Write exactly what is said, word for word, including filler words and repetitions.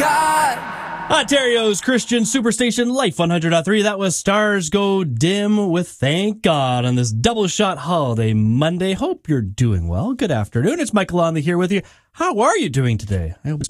God. Ontario's Christian Superstation Life one hundred point three. That was Stars Go Dim with Thank God on this double shot holiday Monday. Hope you're doing well. Good afternoon. It's Michael Lonley here with you. How are you doing today? I hope it's